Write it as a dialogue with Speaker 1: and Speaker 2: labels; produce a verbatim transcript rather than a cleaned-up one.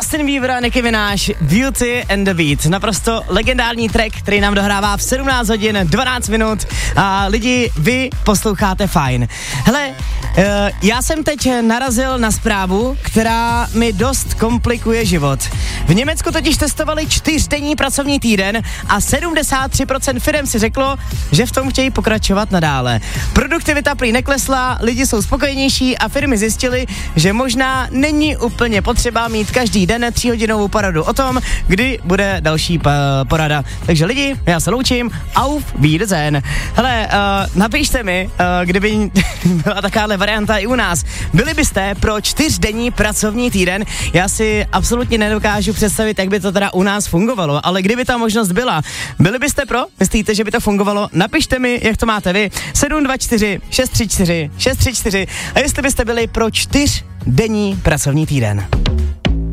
Speaker 1: Justin Bieber a Nicki Minaj, Beauty and the Beat. Naprosto legendární track, který nám dohrává v sedmnáct hodin dvanáct minut a lidi, vy posloucháte fajn. Hele, uh, já jsem teď narazil na zprávu, která mi dost komplikuje život. V Německu totiž testovali čtyřdenní pracovní týden a sedmdesát tři procent firem si řeklo, že v tom chtějí pokračovat nadále. Produktivita prý neklesla, lidi jsou spokojenější a firmy zjistily, že možná není úplně potřeba mít každý den tříhodinovou poradu o tom, kdy bude další pa- porada. Takže lidi, já se loučím, auf Wiedersehen. Hele, uh, napište mi, uh, kdyby byla takováhle varianta i u nás. Byli byste pro čtyřdenní pracovní týden? Já si absolutně nedokážu představit, jak by to teda u nás fungovalo, ale kdyby ta možnost byla, byli byste pro? Myslíte, že by to fungovalo? Napište mi, jak to máte vy. sedm dva čtyři šest tři čtyři šest tři čtyři a jestli byste byli pro čtyřdenní pracovní týden.